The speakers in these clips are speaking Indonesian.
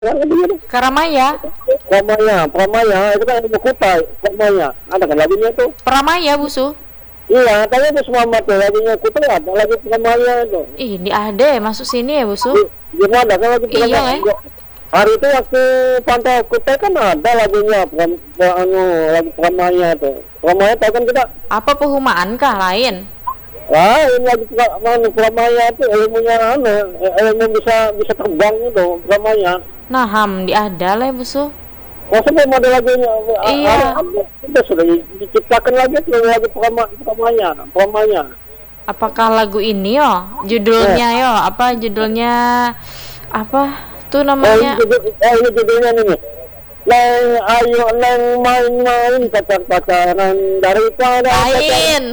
Kan gitu. Karamaya. Pramaya itu kan ilmu Kutai, Pramaya. Ada kan lagunya itu? Pramaya, Busu. Iya, tanya Bus Muhammad tuh lagunya Kutai ada lagi Pramaya itu. Ih, ini ada ya masuk sini ya, Busu. Gimana kan lagi Iya, Pramaya? Hari itu waktu pantai Kutai kan ada lagunya lagu Pramaya tuh. Pramaya tahu kan kita? Apa perumahan kah lain? Lain lagi Pramaya itu ilmunya ilmu bisa terbang itu Pramaya. Nah, di ada lah, Busu. Maksudnya ada lagunya, Iya. itu sudah diciptakan lagi tuh lagu Pramaya. Apakah lagu ini yo? Judulnya yo? Apa judulnya? Apa tuh namanya? Ini judulnya nih. Ayo main-main pacaran daripada Lain.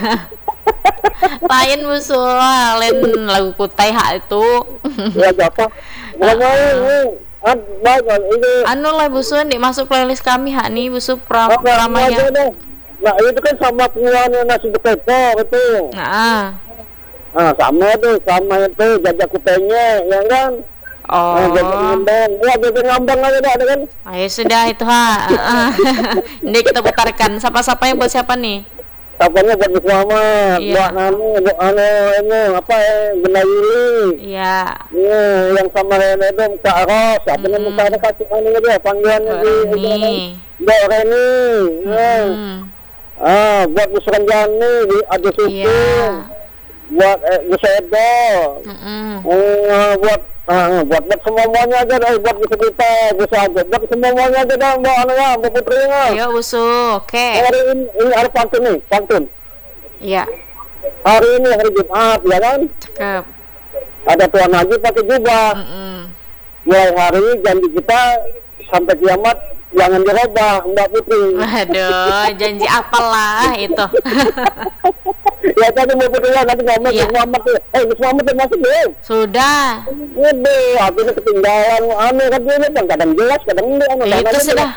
Lain, Busu. Lain lagu Kutai hak itu. ya apa? Bagus ini. Anu lah, Busu, masuk playlist kami hak nih, Busu Pramaya. Pramaya. Nah itu kan sama pengulangan nasi bekepo betul. Nah. Sama itu jajak kutenya ya kan. Jajak ngambang. Jajak ngambang aja ada kan. Ayo sudah itu Ini kita putarkan. Siapa yang buat siapa nih? Apanya buat Muhammad, Iya. buat ini apa Benayili. Iya. Iya, yang sama itu Kak Ros, apanya Kak Ros kasih dia panggilannya Reni. Mbak Reni. Buat Musranjani di Adi Suci. Iya. Buat Busedo. Buat semuanya aja deh, buat kita bisa aja. Buat semuanya aja dah, Mbak Putrinya. Ayo, Busu. Oke. Hari ini ada pantun. Iya. Hari ini hari Jumat, ya kan? Cakep. Ada Tuan Haji pakai jubah. Mulai hari ini janji kita sampai kiamat jangan dirubah, Mbak Putri. Aduh, janji apalah itu. Ya tadi Mbak Putri nanti ngomong Iya. Muhammad tuh. Muhammad masuk deh. Sudah. Waduh, akhirnya ketinggalan. Kan dia kan kadang jelas, kadang enggak. Itu sudah.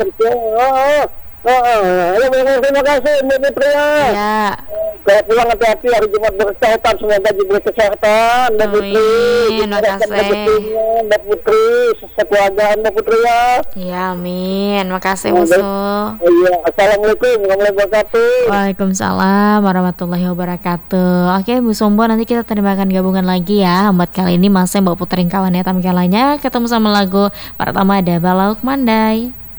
Terima kasih Mbak Putri ya. Ya. Kalau pulang hati-hati hari Jumat berkesehatan, semoga diberi kesehatan Mbak Putri. Amin, makasih. Mbak Putri, sekeluargaan Mbak Putri ya. Ya, amin. Makasih, Busu. Iya, assalamualaikum warahmatullahi wabarakatuh. Waalaikumsalam warahmatullahi wabarakatuh. Oke, Bu Sombo, nanti kita terima gabungan lagi ya. Buat kali ini masih Mbak puterin kawannya tampilannya. Ketemu sama lagu pertama ada Balauk Mandai.